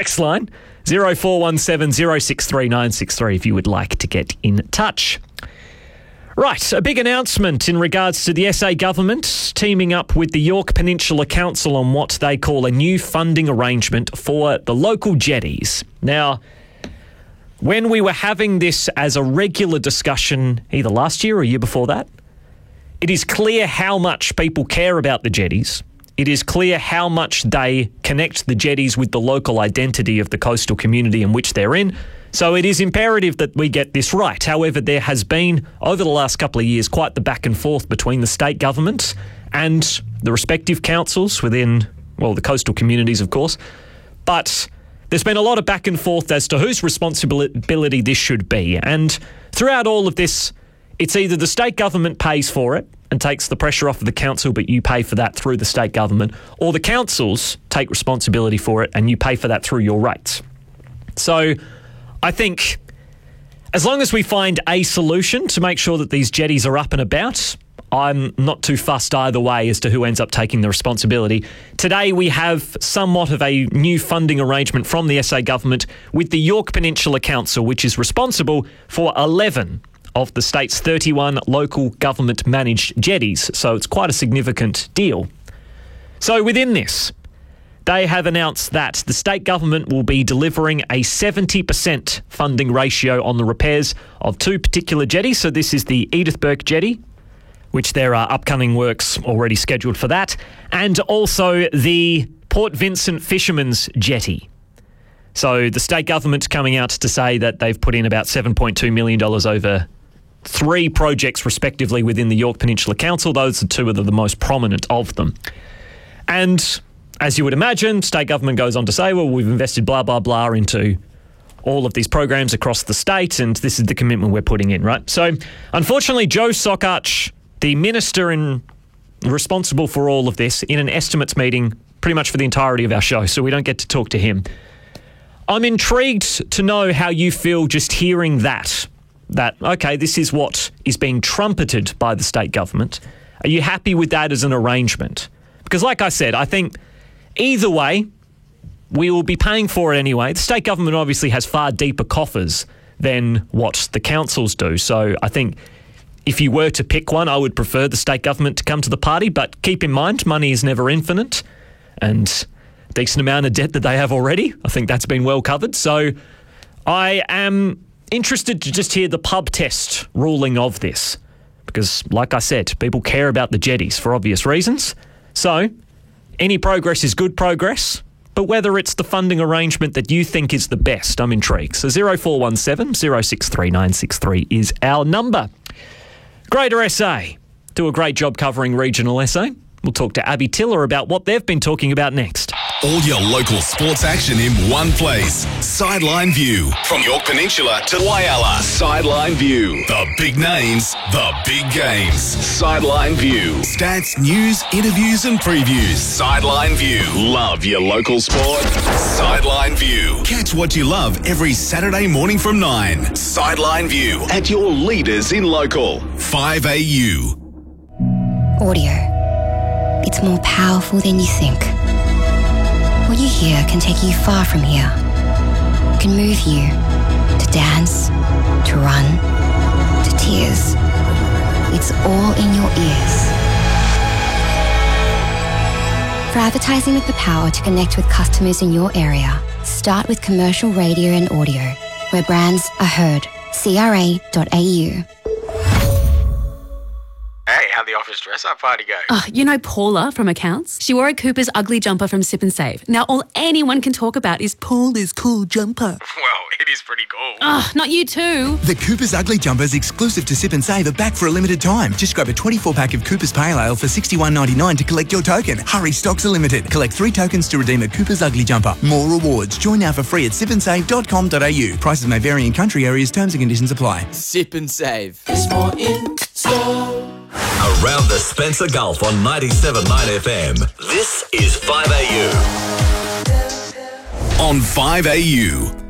text line, 0417 063 963 if you would like to get in touch. Right, a big announcement in regards to the SA government teaming up with the Yorke Peninsula Council on what they call a new funding arrangement for the local jetties. Now, when we were having this as a regular discussion either last year or a year before that, it is clear how much people care about the jetties. It is clear how much they connect the jetties with the local identity of the coastal community in which they're in. So it is imperative that we get this right. However, there has been, over the last couple of years, quite the back and forth between the state governments and the respective councils within, well, the coastal communities, of course. But there's been a lot of back and forth as to whose responsibility this should be. And throughout all of this, it's either the state government pays for it and takes the pressure off of the council, but you pay for that through the state government, or the councils take responsibility for it and you pay for that through your rates. So I think as long as we find a solution to make sure that these jetties are up and about, I'm not too fussed either way as to who ends up taking the responsibility. Today we have somewhat of a new funding arrangement from the SA government with the Yorke Peninsula Council, which is responsible for 11 of the state's 31 local government-managed jetties. So it's quite a significant deal. So within this, they have announced that the state government will be delivering a 70% funding ratio on the repairs of two particular jetties. So this is the Edith Burke jetty, which there are upcoming works already scheduled for that, and also the Port Vincent Fisherman's jetty. So the state government's coming out to say that they've put in about $7.2 million over 3 projects respectively within the Yorke Peninsula Council. Those are 2 of the most prominent of them. And as you would imagine, state government goes on to say, well, we've invested blah, blah, blah into all of these programs across the state, and this is the commitment we're putting in, right? So, unfortunately, Joe Sockarch, the minister responsible for all of this, in an estimates meeting pretty much for the entirety of our show, so we don't get to talk to him. I'm intrigued to know how you feel just hearing that, okay, this is what is being trumpeted by the state government. Are you happy with that as an arrangement? Because like I said, I think either way, we will be paying for it anyway. The state government obviously has far deeper coffers than what the councils do. So I think if you were to pick one, I would prefer the state government to come to the party. But keep in mind, money is never infinite, and a decent amount of debt that they have already. I think that's been well covered. So I am interested to just hear the pub test ruling of this. Because like I said, people care about the jetties for obvious reasons. So any progress is good progress, but whether it's the funding arrangement that you think is the best, I'm intrigued. So 0417 063 963 is our number. Greater SA do a great job covering regional SA. We'll talk to Abby Tiller about what they've been talking about next. All your local sports action in one place. Sideline View. From Yorke Peninsula to Whyalla. Sideline View. The big names, the big games. Sideline View. Stats, news, interviews and previews. Sideline View. Love your local sport? Sideline View. Catch what you love every Saturday morning from 9. Sideline View. At your leaders in local. 5AU. Audio. It's more powerful than you think. What you hear can take you far from here. It can move you to dance, to run, to tears. It's all in your ears. For advertising with the power to connect with customers in your area, start with commercial radio and audio, where brands are heard. CRA.au. Hey, how'd the office dress-up party go? Oh, you know Paula from accounts? She wore a Cooper's ugly jumper from Sip and Save. Now all anyone can talk about is Paula's cool jumper. Well, it is pretty cool. Oh, not you too. The Cooper's Ugly Jumpers exclusive to Sip and Save are back for a limited time. Just grab a 24-pack of Cooper's Pale Ale for $61.99 to collect your token. Hurry, stocks are limited. Collect 3 tokens to redeem a Cooper's Ugly Jumper. More rewards. Join now for free at sipandsave.com.au. Prices may vary in country areas. Terms and conditions apply. Sip and Save. It's more in store. Around the Spencer Gulf on 97.9 FM. This is 5AU. On 5AU.